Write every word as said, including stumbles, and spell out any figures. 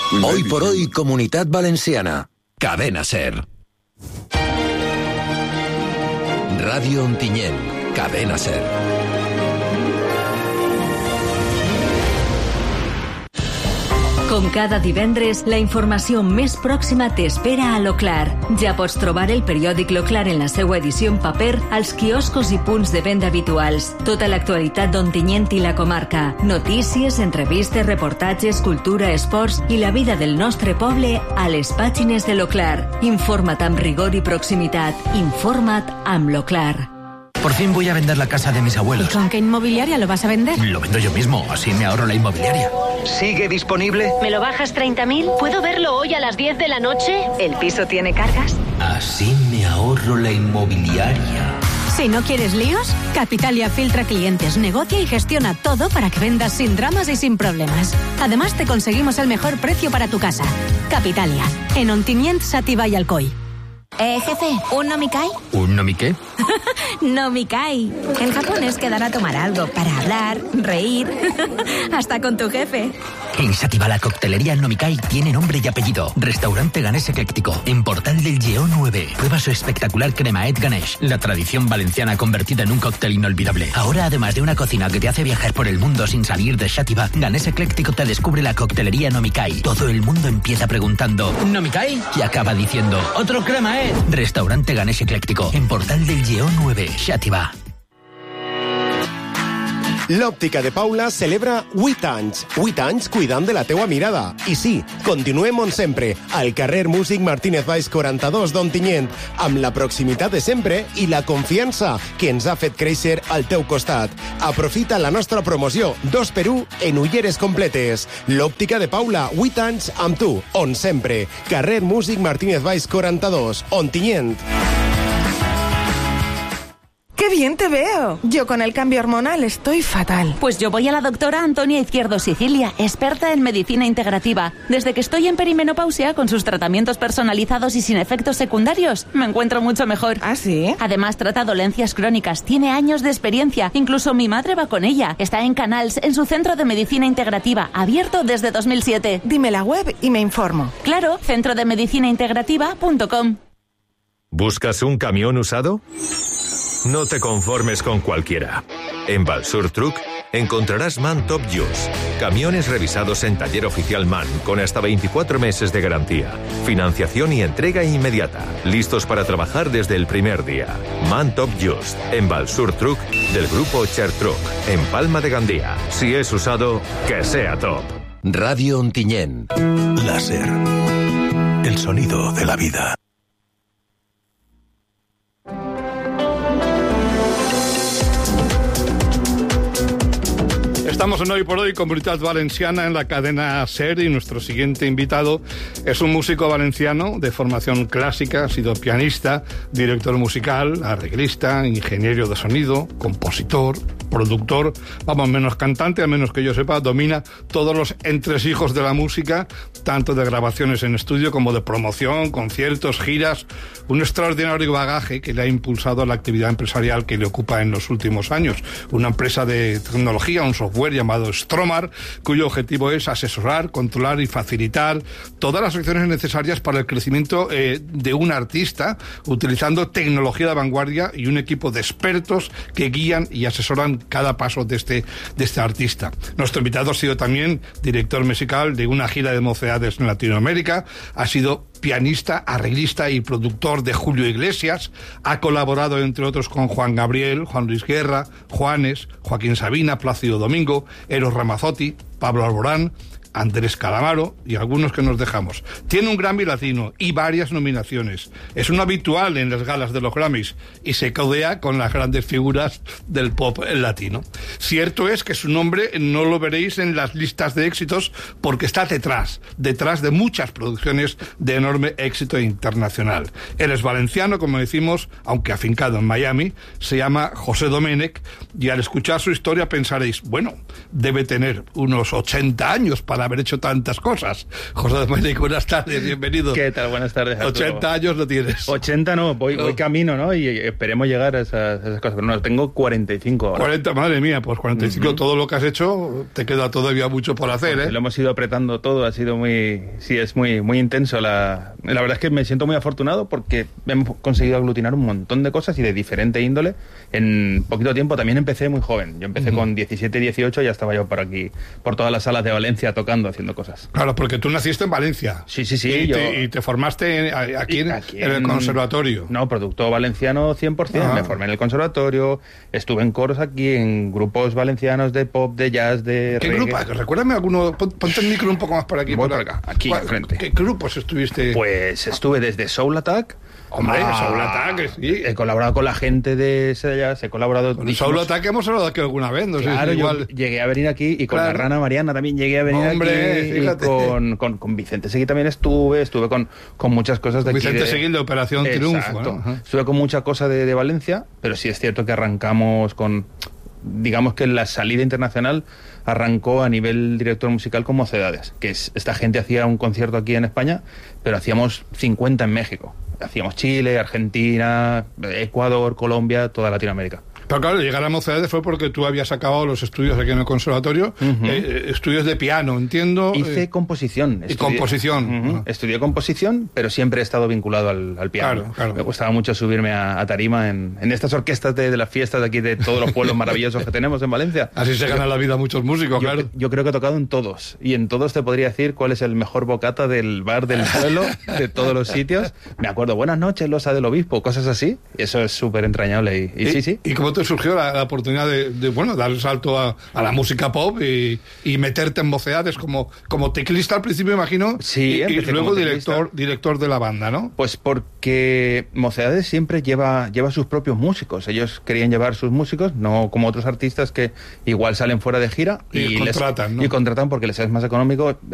Hoy por hoy, Comunidad Valenciana. Cadena SER. Radio Ontinyent. Cadena SER. Com cada divendres, la informació més pròxima t'espera a l'Oclar. Ja pots trobar el periòdic L'Oclar en la seva edició en paper als quioscos i punts de venda habituals. Tota l'actualitat d'Ontinyent i la comarca. Notícies, entrevistes, reportatges, cultura, esports i la vida del nostre poble a les pàgines de l'Oclar. Informa't amb rigor i proximitat. Informa't amb l'Oclar. Por fin voy a vender la casa de mis abuelos. ¿Y con qué inmobiliaria lo vas a vender? Lo vendo yo mismo, así me ahorro la inmobiliaria. ¿Sigue disponible? ¿Me lo bajas treinta mil? ¿Puedo verlo hoy a las diez de la noche? ¿El piso tiene cargas? Así me ahorro la inmobiliaria. Si no quieres líos, Capitalia filtra clientes, negocia y gestiona todo para que vendas sin dramas y sin problemas. Además, te conseguimos el mejor precio para tu casa. Capitalia, en Ontinyent, Sativa y Alcoy. Eh, jefe, ¿un nomikai? ¿Un nomiqué? Nomikai. El japonés quedará a tomar algo para hablar, reír, hasta con tu jefe. En Sativa la coctelería Nomikai tiene nombre y apellido. Restaurante Ganés Ecléctico, en Portal del Lleó nueve. Prueba su espectacular cremaet Ganesh, la tradición valenciana convertida en un cóctel inolvidable. Ahora, además de una cocina que te hace viajar por el mundo sin salir de Sativa, Ganés Ecléctico te descubre la coctelería Nomikai. Todo el mundo empieza preguntando ¿Nomikai? Y acaba diciendo ¡otro cremaet! Restaurante Ganés Ecléctico, en Portal del Lleó nueve, Sativa. L'Òptica de Paula celebra vuit anys. vuit anys cuidant de la teua mirada. I sí, continuem on sempre, al carrer Músic Martínez Valls quaranta-dos d'Ontinyent, amb la proximitat de sempre i la confiança que ens ha fet créixer al teu costat. Aprofita la nostra promoció dos per u en ulleres completes. L'Òptica de Paula, vuit anys amb tu, on sempre. Carrer Músic Martínez Valls quaranta-dos, Ontinyent. ¡Qué bien te veo! Yo con el cambio hormonal estoy fatal. Pues yo voy a la doctora Antonia Izquierdo Sicilia, experta en medicina integrativa. Desde que estoy en perimenopausia, con sus tratamientos personalizados y sin efectos secundarios, me encuentro mucho mejor. ¿Ah, sí? Además, trata dolencias crónicas, tiene años de experiencia. Incluso mi madre va con ella. Está en Canals, en su centro de medicina integrativa, abierto desde dos mil siete. Dime la web y me informo. Claro, centro de medicina integrativa punto com. ¿Buscas un camión usado? No te conformes con cualquiera. En Valsur Truck encontrarás MAN Top Use. Camiones revisados en taller oficial MAN con hasta veinticuatro meses de garantía. Financiación y entrega inmediata. Listos para trabajar desde el primer día. MAN Top Use. En Valsur Truck del grupo Cher Truck. En Palma de Gandía. Si es usado, que sea top. Radio Ontinyent. La SER. El sonido de la vida. Estamos en Hoy por Hoy, Comunidad Valenciana, en la cadena SER, y nuestro siguiente invitado es un músico valenciano de formación clásica, ha sido pianista, director musical, arreglista, ingeniero de sonido, compositor, productor, vamos, menos cantante, a menos que yo sepa, domina todos los entresijos de la música, tanto de grabaciones en estudio como de promoción, conciertos, giras, un extraordinario bagaje que le ha impulsado a la actividad empresarial que le ocupa en los últimos años, una empresa de tecnología, un software llamado Stromar, cuyo objetivo es asesorar, controlar y facilitar todas las acciones necesarias para el crecimiento eh, de un artista, utilizando tecnología de vanguardia y un equipo de expertos que guían y asesoran cada paso de este, de este artista. Nuestro invitado ha sido también director musical de una gira de mocedades en Latinoamérica, ha sido pianista, arreglista y productor de Julio Iglesias, ha colaborado entre otros con Juan Gabriel, Juan Luis Guerra, Juanes, Joaquín Sabina, Plácido Domingo, Eros Ramazzotti, Pablo Alborán, Andrés Calamaro y algunos que nos dejamos. Tiene un Grammy Latino y varias nominaciones. Es un habitual en las galas de los Grammys y se codea con las grandes figuras del pop latino. Cierto es que su nombre no lo veréis en las listas de éxitos porque está detrás, detrás de muchas producciones de enorme éxito internacional. Él es valenciano, como decimos, aunque afincado en Miami, se llama José Domènech, y al escuchar su historia pensaréis, bueno, debe tener unos ochenta años para haber hecho tantas cosas. José Domènech, buenas tardes, bienvenido. ¿Qué tal? Buenas tardes, Arturo. ochenta años no tienes. ochenta no, voy, no. voy camino, ¿no? Y esperemos llegar a esas, a esas cosas. Pero no, tengo cuarenta y cinco ahora. cuarenta, madre mía, pues cuarenta y cinco, uh-huh. Todo lo que has hecho, te queda todavía mucho por hacer, Pues ¿eh? Lo hemos ido apretando todo, ha sido muy... Sí, es muy, muy intenso. La, la verdad es que me siento muy afortunado porque hemos conseguido aglutinar un montón de cosas y de diferente índole en poquito tiempo. También empecé muy joven. Yo empecé uh-huh. con diecisiete, dieciocho, ya estaba yo por aquí, por todas las salas de Valencia tocando, haciendo cosas. Claro, porque tú naciste en Valencia. Sí, sí, sí. Y, yo... te, y te formaste en, aquí, en, aquí en el conservatorio. No, producto valenciano cien por ciento. Ah. Me formé en el conservatorio, estuve en coros aquí, en grupos valencianos de pop, de jazz, de ¿Qué reggae. grupo? Recuérdame alguno, ponte el micro un poco más para aquí. Voy por por acá, aquí enfrente. ¿Qué grupos estuviste? Pues estuve desde Soul Attack. Hombre, ah, Soul Attack, sí. He colaborado con la gente de Sellas, he colaborado... Con Soul Attack hemos hablado aquí alguna vez, no claro, sé si igual... yo llegué a venir aquí y con claro. la Rana Mariana también llegué a venir Hombre, aquí. fíjate. Y con, con, con Vicente Seguí también estuve, estuve con, con muchas cosas de con aquí. Vicente de... Seguí de Operación Exacto. Triunfo, ¿no? Estuve con mucha cosa de, de Valencia, pero sí es cierto que arrancamos con... Digamos que la salida internacional arrancó a nivel director musical con Mocedades, que es, esta gente hacía un concierto aquí en España, pero hacíamos cincuenta en México. Hacíamos Chile, Argentina, Ecuador, Colombia, toda Latinoamérica. Pero claro, llegar a Mocedades fue porque tú habías acabado los estudios aquí en el conservatorio, uh-huh. eh, estudios de piano, entiendo. Hice eh, composición. Y estudié, composición. Uh-huh. Uh-huh. Estudié composición, pero siempre he estado vinculado al, al piano. Claro, claro. Me gustaba mucho subirme a, a tarima en, en estas orquestas de, de las fiestas de aquí, de todos los pueblos maravillosos que tenemos en Valencia. Así se gana la vida muchos músicos, yo, claro. Yo creo que he tocado en todos, y en todos te podría decir cuál es el mejor bocata del bar del suelo, de todos los sitios. Me acuerdo, buenas noches, losa del obispo, cosas así. Eso es súper entrañable. Y, y, y sí, sí. ¿Y cómo te surgió la, la oportunidad de, de, bueno, dar el salto a, a la música pop y, y meterte en Mocedades como, como teclista al principio, imagino? Sí, y, y luego director, director de la banda, ¿no? Pues porque Mocedades siempre lleva, lleva sus propios músicos. Ellos querían llevar sus músicos, no como otros artistas que igual salen fuera de gira y, y contratan, les, ¿no? Y contratan porque les es más económico